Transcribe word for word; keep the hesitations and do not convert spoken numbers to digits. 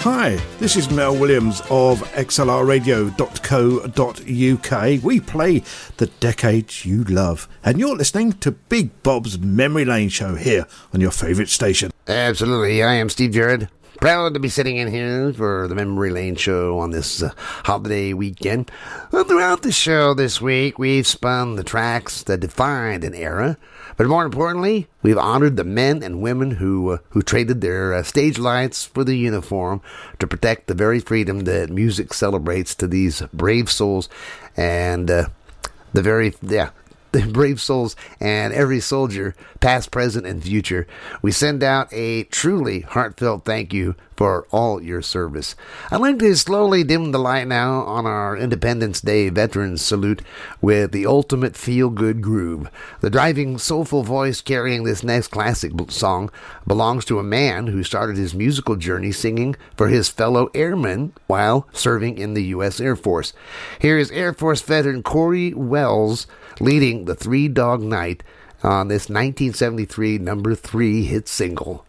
Hi, this is Mel Williams of X L R radio dot co dot U K. We play the decades you love, and you're listening to Big Bob's Memory Lane Show here on your favourite station. Absolutely. I am Steve Jarrett. Proud to be sitting in here for the Memory Lane Show on this uh, holiday weekend. Well, throughout the show this week, we've spun the tracks that defined an era. But more importantly, we've honored the men and women who uh, who traded their uh, stage lights for the uniform to protect the very freedom that music celebrates to these brave souls and uh, the very, yeah, the brave souls and every soldier, past, present, and future. We send out a truly heartfelt thank you for all your service. I'd like to slowly dim the light now on our Independence Day Veterans Salute with the ultimate feel-good groove. The driving, soulful voice carrying this next classic song belongs to a man who started his musical journey singing for his fellow airmen while serving in the U S Air Force. Here is Air Force veteran Corey Wells leading the Three Dog Night on this nineteen seventy-three number three hit single.